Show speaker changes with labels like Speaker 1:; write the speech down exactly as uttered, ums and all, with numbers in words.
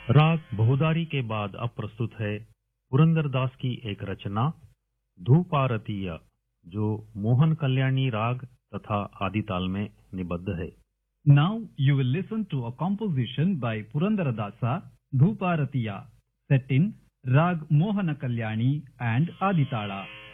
Speaker 1: राग बहुदारी के बाद अब प्रस्तुत है पुरंदरदास की एक रचना धूपारतीय, जो मोहन कल्याणी राग तथा आदिताल में निबद्ध है।
Speaker 2: Now you will listen to a composition by Purandaradasa, Dhuparatiya, set in Rag Mohana Kalyani and Aditala.